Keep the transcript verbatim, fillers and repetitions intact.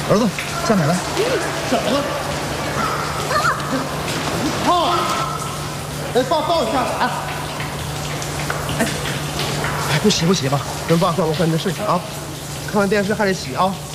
儿子，下奶来。 怎么了？胖！哎，爸，帮我下来。哎， 哎，不洗不洗吧，跟爸干完饭你就睡去啊。看完电视还得洗啊。